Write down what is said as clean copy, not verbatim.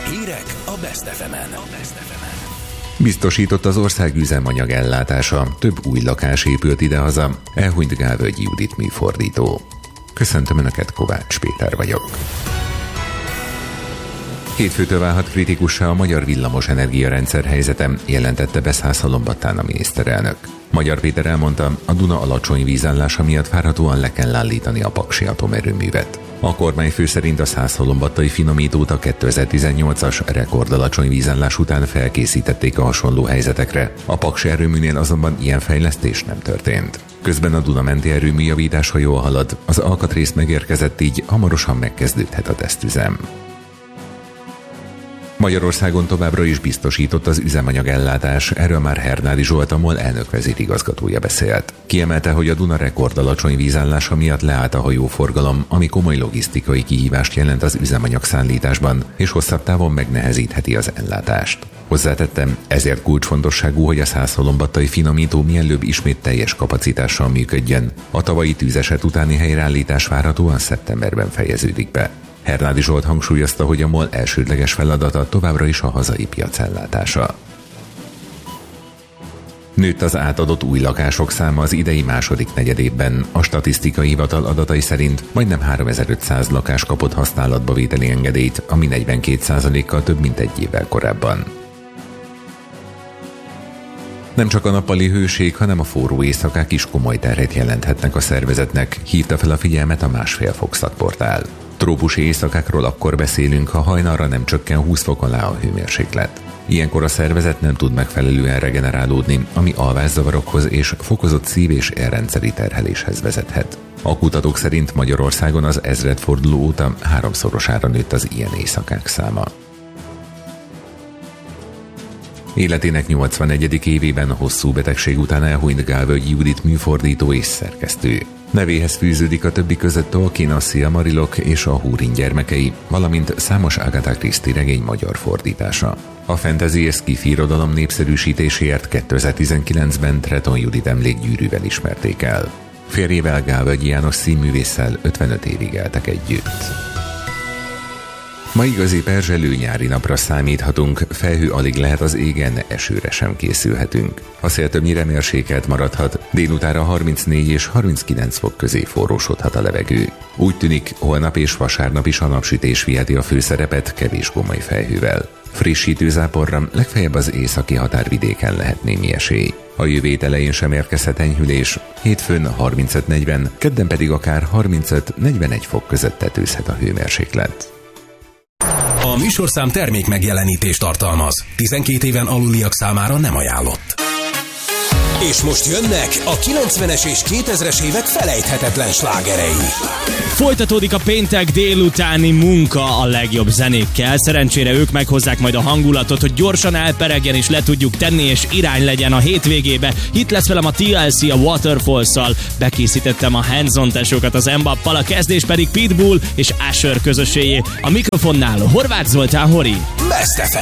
Hírek a Best FM-en. Biztosított az ország üzemanyag ellátása, több új lakás épült idehaza, elhunyt Gálvölgyi Judit műfordító. Köszöntöm Önöket, Kovács Péter vagyok. Hétfőtől válhat kritikussá a magyar villamos energiarendszer helyzete, jelentette be Szászhalombattán a miniszterelnök. Magyar Péter elmondta, a Duna alacsony vízállása miatt várhatóan le kell állítani a paksi atomerőművet. A kormányfő szerint a Szászhalombattai finomítót a 2018-as rekordalacsony vízállás után felkészítették a hasonló helyzetekre. A paksi erőműnél azonban ilyen fejlesztés nem történt. Közben a Duna menti erőmű javítása jól halad, az alkatrész megérkezett, így hamarosan megkezdődhet a tesztüzem. Magyarországon továbbra is biztosított az üzemanyagellátás, erről már Hernádi Zsolt, a MOL elnök-vezérigazgatója beszélt. Kiemelte, hogy a Duna rekordalacsony vízállása miatt leállt a hajóforgalom, ami komoly logisztikai kihívást jelent az üzemanyagszállításban, és hosszabb távon megnehezítheti az ellátást. Hozzátettem, ezért kulcsfontosságú, hogy a Szászhalombattai finomító mielőbb ismét teljes kapacitással működjön. A tavalyi tűzeset utáni helyreállítás várhatóan szeptemberben fejeződik be. Hernádi Zsolt hangsúlyozta, hogy a MOL elsődleges feladata továbbra is a hazai piac ellátása. Nőtt az átadott új lakások száma az idei második negyedévben. A statisztikai hivatal adatai szerint majdnem 3500 lakás kapott használatba vételi engedélyt, ami 42%-kal több, mint egy évvel korábban. Nem csak a nappali hőség, hanem a forró éjszakák is komoly terhet jelenthetnek a szervezetnek, hívta fel a figyelmet a 1,5 fok szakportál. Trópusi éjszakákról akkor beszélünk, ha hajnalra nem csökken 20 fok alá a hőmérséklet. Ilyenkor a szervezet nem tud megfelelően regenerálódni, ami alvászavarokhoz és fokozott szív- és érrendszeri terheléshez vezethet. A kutatók szerint Magyarországon az ezredforduló óta 3-szorosára nőtt az ilyen éjszakák száma. Életének 81. évében hosszú betegség után elhunyt Gálvölgyi Judit műfordító és szerkesztő. Nevéhez fűződik a többi között Tolkien, a Silmarilok és a Húrin gyermekei, valamint számos Agatha Christie regény magyar fordítása. A fantasy és sci-fi irodalom népszerűsítéséért 2019-ben Treton Judit emlékgyűrűvel ismerték el. Férjével, Gálvölgyi János színművésszel 55 évig éltek együtt. Ma igazi perzselő nyári napra számíthatunk, felhő alig lehet az égen, esőre sem készülhetünk. A szél többnyire mérsékelt maradhat, délutára 34 és 39 fok közé forrósodhat a levegő. Úgy tűnik, holnap és vasárnap is a napsütés viheti a főszerepet kevés gomoly felhővel. Frissítő záporra legfeljebb az északi határvidéken lehet némi esély. A jövő hét elején sem érkezhet enyhülés, hétfőn 35-40, kedden pedig akár 35-41 fok között tetőzhet a hőmérséklet. A műsorszám termék megjelenítést tartalmaz. 12 éven aluliak számára nem ajánlott. És most jönnek a 90-es és 2000-es évek felejthetetlen slágerei. Folytatódik a péntek délutáni munka a legjobb zenékkel. Szerencsére ők meghozzák majd a hangulatot, hogy gyorsan elperegjen és le tudjuk tenni, és irány legyen a hétvégébe. Itt lesz velem a TLC a Waterfalls-szal. Bekészítettem a hands-on tesókat az Mbappal, a kezdés pedig Pitbull és Usher közösségé. A mikrofonnál Horváth Zoltán Hori. Best FM.